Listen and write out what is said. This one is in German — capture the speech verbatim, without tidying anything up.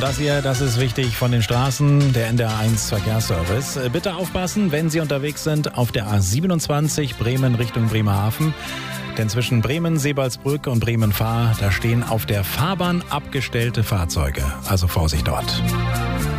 das hier, das ist wichtig von den Straßen, der N D R eins Verkehrsservice. Bitte aufpassen, wenn Sie unterwegs sind auf der A siebenundzwanzig Bremen Richtung Bremerhaven. Denn zwischen Bremen-Sebalsbrück und Bremen-Fahr, da stehen auf der Fahrbahn abgestellte Fahrzeuge. Also Vorsicht dort.